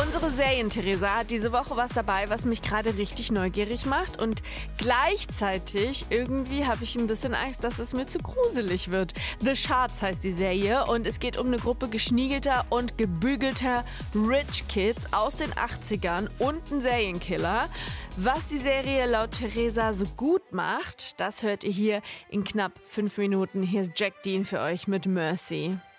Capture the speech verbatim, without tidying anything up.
Unsere Serien-Theresa hat diese Woche was dabei, was mich gerade richtig neugierig macht. Und gleichzeitig irgendwie habe ich ein bisschen Angst, dass es mir zu gruselig wird. The Shards heißt die Serie und es geht um eine Gruppe geschniegelter und gebügelter Rich Kids aus den achtzigern und einen Serienkiller. Was die Serie laut Theresa so gut macht, das hört ihr hier in knapp fünf Minuten. Hier ist Jack Dean für euch mit Mercy.